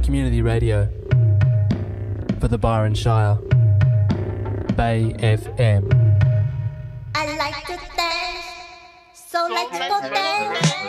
community radio for the Byron Shire. Bay FM. I like to dance, so let's go dance.